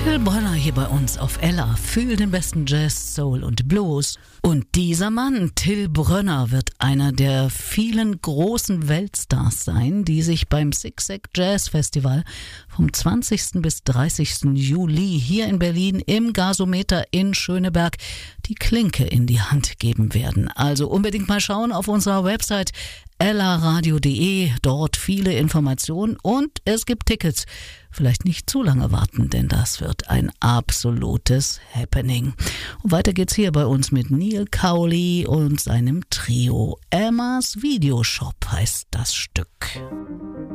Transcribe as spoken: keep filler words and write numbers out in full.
Till Brönner hier bei uns auf Ella. Fühl den besten Jazz, Soul und Blues. Und dieser Mann, Till Brönner, wird einer der vielen großen Weltstars sein, die sich beim Sigsec Jazz Festival vom zwanzigsten bis dreißigsten Juli hier in Berlin im Gasometer in Schöneberg die Klinke in die Hand geben werden. Also unbedingt mal schauen auf unserer Website ella radio punkt de, dort viele Informationen und es gibt Tickets. Vielleicht nicht zu lange warten, denn das wird ein absolutes Happening. Und weiter geht's hier bei uns mit Neil Cowley und seinem Trio. Emmas Videoshop heißt das Stück.